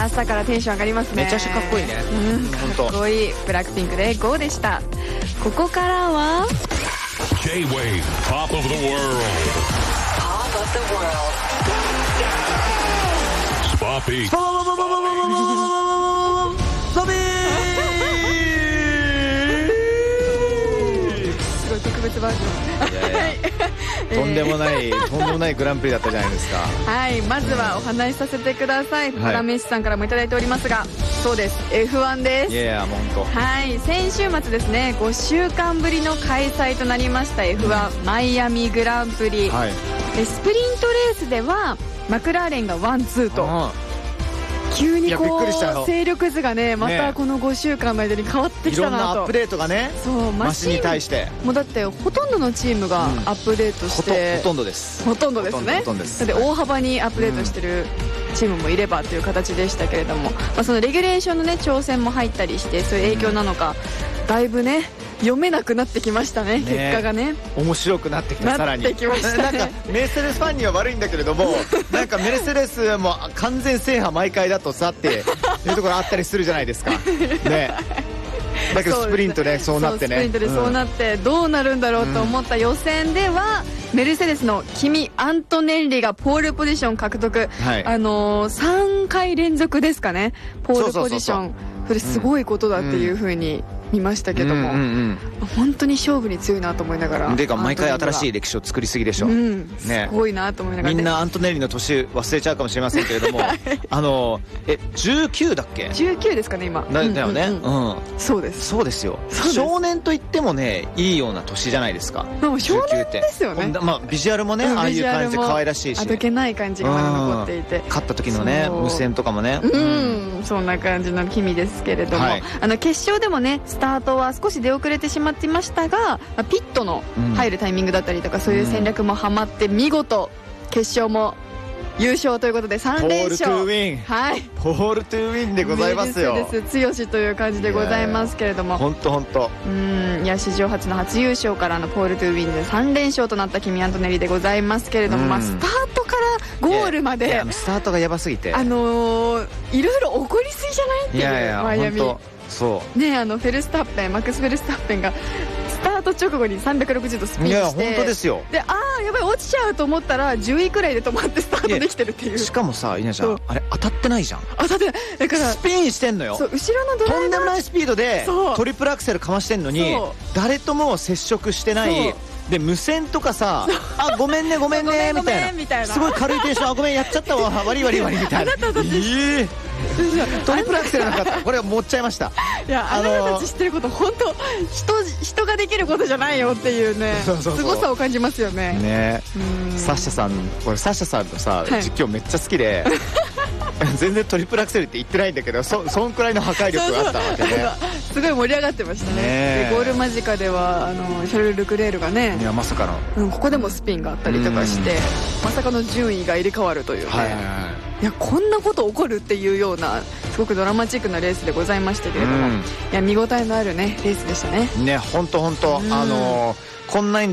朝からテンション上がりますね。 めちゃくちゃかっこいいね。 かっこいい。ブラックピンクで GO でした。ここからは J-Wave Top of the World Top of the World Spoppy すごい特別バージョン。 とんでもないグランプリだったじゃないですか。 はい、まずはお話しさせてください。パラメッシさんからもいただいておりますが、そうです、F1 です。 いやもう本当。 はい、先週末ですね、5週間ぶりの開催となりました F1 マイアミグランプリ、 はい、 スプリントレースではマクラーレンがワンツーと急にこう勢力図がね、またこの5週間の間に変わってきたなと。 いろんなアップデートがね、 そうマシンに対してもうだってほとんどのチームがアップデートして、 ほとんどですほとんどですね。だって大幅にアップデートしてるチームもいればという形でしたけれども、そのレギュレーションのね挑戦も入ったりして、そういう影響なのか、だいぶね読めなくなってきましたね、結果がね。 面白くなってきた。さらになってきましたね。 なんかメルセデスファンには悪いんだけれどもなんかメルセデスも完全制覇毎回だとさっていうところあったりするじゃないですかね。だけどスプリントでそうなってね、 スプリントでそうなってどうなるんだろうと思った予選では、メルセデスのキミ・アントネッリがポールポジション獲得、3回連続ですかね、ポールポジション。それすごいことだっていう風に見ましたけども、本当に勝負に強いなと思いながら。 でか毎回新しい歴史を作りすぎでしょ、ね、 すごいなと思いながら。 みんなアントネッリの年忘れちゃうかもしれませんけれども19だっけ ？19ですかね今。 だよね。 そうです。 そうですよ。少年といってもねいいような年じゃないですか。 でも少年ですよね。 ビジュアルもねああいう感じで可愛らしいし、 あどけない感じがまだ残っていて、 勝った時のね無線とかもね、 そんな感じの君ですけれども、決勝でもねスタートは少し出遅れてしまっていましたが、ピットの入るタイミングだったりとか、そういう戦略もハマって見事決勝も優勝ということで3連勝。 ポールトゥーウィン、はい、ポールトゥーウィンでございますよ。 メルセデス強しという感じでございますけれども、 本当いや史上初の初優勝からのポールトゥーウィンで3連勝となったキミ・アントネリでございますけれども、スタートからゴールまでスタートがやばすぎて、 いろいろ起こりすぎじゃないっていうマイアミ。 そうね、マックス・フェルスタッペンがスタート直後に360度スピンして、 いや本当ですよ。 でやばい落ちちゃうと思ったら10位くらいで止まってスタートできてるっていう。 しかもさ稲ちゃんあれ当たってないじゃん。 当たってない。だからスピンしてんのよ。 そう後ろのドライバーとんでもないスピードでトリプルアクセルかましてんのに誰とも接触してない。で無線とかさごめんねみたいなすごい軽いテンション、ごめんやっちゃったわ悪いみたいなトリプルアクセルなかった。これは持っちゃいました。 いやあなたたち知ってること本当人ができることじゃないよっていうね、すごさを感じますよね。 ね、サッシャさん、俺サッシャさんとさ実況めっちゃ好きで全然トリプルアクセルって言ってないんだけど、そんくらいの破壊力があったわけね。 すごい盛り上がってましたね。ゴール間近ではシャルル・ルクレールがね、 いやまさかのここでもスピンがあったりとかして、まさかの順位が入れ替わるというね、いやこんなこと起こるっていうようなすごくドラマチックなレースでございましたけれども、いや見応えのあるねレースでしたね。 ね、本当こんなに